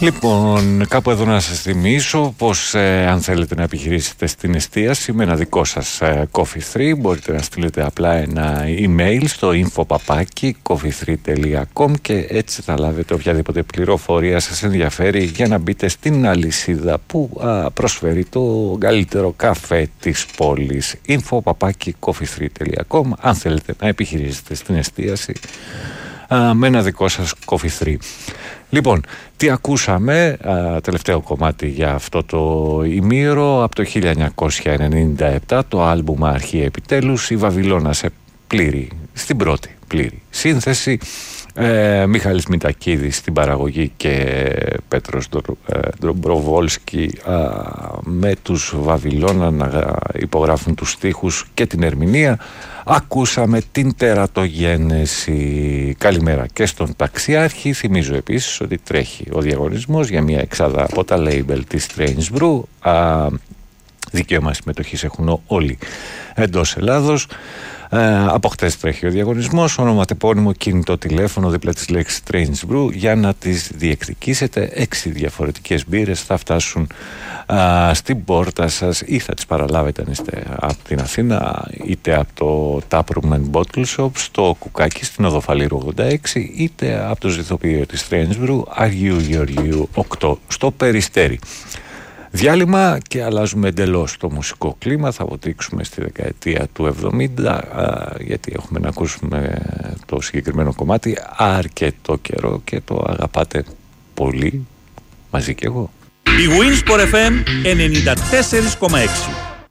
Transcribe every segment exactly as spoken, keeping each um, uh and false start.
Λοιπόν, κάπου εδώ να σας θυμίσω πως ε, αν θέλετε να επιχειρήσετε στην εστίαση με ένα δικό σας ε, Coffee θρι, μπορείτε να στείλετε απλά ένα email στο info παπάκι coffee three τελεία com και έτσι θα λάβετε οποιαδήποτε πληροφορία σας ενδιαφέρει για να μπείτε στην αλυσίδα που α, προσφέρει το καλύτερο καφέ της πόλης. info παπάκι coffee three τελεία com αν θέλετε να επιχειρήσετε στην εστίαση α, με ένα δικό σας Coffee θρι. Λοιπόν, τι ακούσαμε, α, τελευταίο κομμάτι για αυτό το ημίωρο, από το χίλια εννιακόσια ενενήντα επτά, το άλμπουμ Αρχή Επιτέλους, η Βαβυλώνα σε πλήρη, στην πρώτη πλήρη σύνθεση, ε, Μιχάλης Μητακίδης στην παραγωγή και Πέτρος Ντρομπροβόλσκι με τους Βαβυλώνα να υπογράφουν τους στίχους και την ερμηνεία. Ακούσαμε την τερατογένεση. Καλημέρα και στον ταξιάρχη. Θυμίζω επίσης ότι τρέχει ο διαγωνισμός για μια εξάδα από τα label της Strange Brew. Α, δικαίωμα συμμετοχής έχουν όλοι εντός Ελλάδος. Ε, από χτες τρέχει ο διαγωνισμός, ονοματεπώνυμο, κινητό τηλέφωνο δίπλα της λέξης Strange Brew για να τις διεκδικήσετε. Έξι διαφορετικές μπύρες θα φτάσουν α, στην πόρτα σας ή θα τις παραλάβετε αν είστε από την Αθήνα, είτε από το Taproom and Bottle Shop στο Κουκάκι στην Οδό Φαλήρου ογδόντα έξι, είτε από το ζυθοποιείο της Strange Brew Αργίου Γεωργίου οκτώ στο Περιστέρι. Διάλειμμα και αλλάζουμε εντελώς το μουσικό κλίμα. Θα αποτύξουμε στη δεκαετία του εβδομήντα α, γιατί έχουμε να ακούσουμε το συγκεκριμένο κομμάτι αρκετό καιρό και το αγαπάτε πολύ, μαζί και εγώ. Η Winsport εφ εμ ενενήντα τέσσερα κόμμα έξι.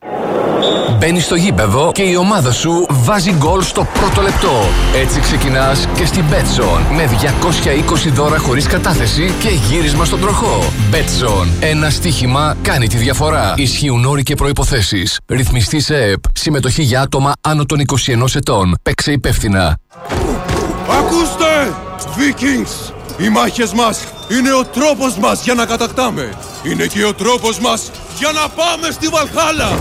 Μπαίνει στο γήπεδο και η ομάδα σου βάζει γκολ στο πρώτο λεπτό. Έτσι ξεκινάς και στην Betson με διακόσια είκοσι δώρα χωρίς κατάθεση και γύρισμα στον τροχό. Betson. Ένα στοίχημα κάνει τη διαφορά. Ισχύουν όροι και προϋποθέσεις. Ρυθμιστή σε ΕΕΠ. Συμμετοχή για άτομα άνω των είκοσι ενός ετών. Παίξε υπεύθυνα. Ακούστε! Vikings! Οι μάχες μας είναι ο τρόπος μας για να κατακτάμε. Είναι και ο τρόπος μας για να πάμε στη Βαλχάλα.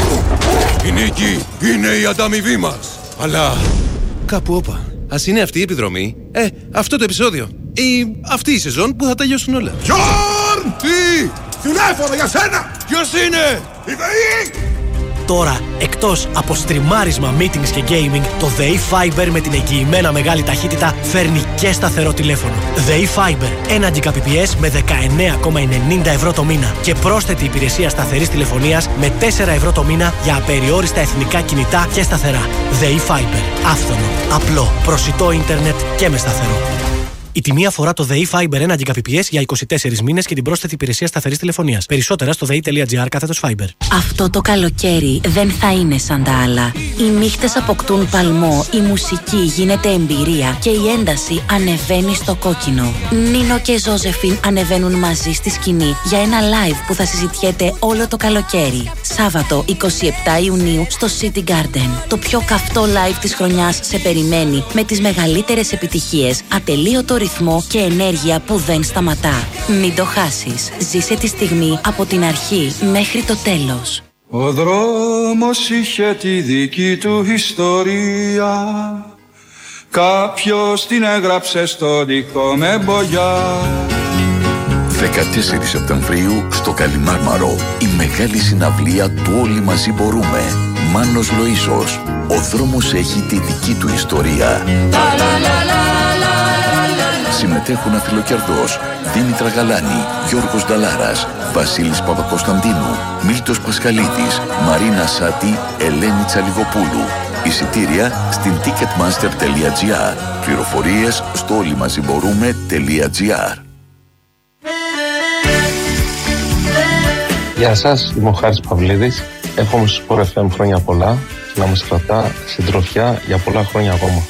Η νίκη είναι η ανταμοιβή μας. Αλλά κάπου όπα. Ας είναι αυτή η επιδρομή. Ε, αυτό το επεισόδιο. Ή αυτή η σεζόν που θα τελειώσουν όλα. Γιόρν! Τι! Τηλέφωνο για σένα! Ποιος είναι? Η ΔΕΗ! Τώρα, εκτός από στριμάρισμα, meetings και gaming, το ΔΕΗ Fiber με την εγγυημένα μεγάλη ταχύτητα φέρνει και σταθερό τηλέφωνο. ΔΕΗ Fiber, ένα Gbps με δεκαεννέα κόμμα ενενήντα ευρώ το μήνα και πρόσθετη υπηρεσία σταθερής τηλεφωνίας με τέσσερα ευρώ το μήνα για απεριόριστα εθνικά κινητά και σταθερά. ΔΕΗ Fiber, άφθονο, απλό, προσιτό ίντερνετ και με σταθερό. Η τιμή αφορά το ΔΕΗ Fiber ένα Gbps για είκοσι τέσσερις μήνες και την πρόσθετη υπηρεσία σταθερής τηλεφωνίας. Περισσότερα στο δei.gr κάθετος Fiber. Αυτό το καλοκαίρι δεν θα είναι σαν τα άλλα. Οι νύχτες αποκτούν παλμό, η μουσική γίνεται εμπειρία και η ένταση ανεβαίνει στο κόκκινο. Νίνο και Ζώζεφιν ανεβαίνουν μαζί στη σκηνή για ένα live που θα συζητιέται όλο το καλοκαίρι. Σάββατο εικοστή εβδόμη Ιουνίου στο City Garden. Το πιο καυτό live της χρονιάς σε περιμένει με τις μεγαλύτερες επιτυχίες, ατελείωτο ρυθμό και ενέργεια που δεν σταματά. Μην το χάσεις. Ζήσε τη στιγμή από την αρχή μέχρι το τέλος. Ο δρόμος είχε τη δική του ιστορία. Κάποιος την έγραψε στο δικό με μπογιά. δεκατέσσερις Σεπτεμβρίου στο Καλιμάρμαρο. Η μεγάλη συναυλία του Όλοι Μαζί Μπορούμε. Μάνος Λοΐσος. Ο δρόμος έχει τη δική του ιστορία. Συμμετέχουν Αφιλοκερδός, Δήμητρα Γαλάνη, Γιώργος Νταλάρας, Βασίλης Παπακοσταντίνου, Μίλτος Πασχαλίδης, Μαρίνα Σάτη, Ελένη Τσαλιγοπούλου. Εισιτήρια στην ticketmaster τελεία gr. Πληροφορίες στο όλοιμαζιμπορούμε τελεία gr. Γεια σας, είμαι ο Χάρης Παυλίδης. Εύχομαι στους Sport εφ εμ χρόνια πολλά και να μας κρατά συντροφιά για πολλά χρόνια ακόμα.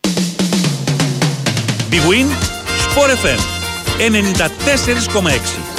Big Win, Sport εφ εμ ενενήντα τέσσερα κόμμα έξι.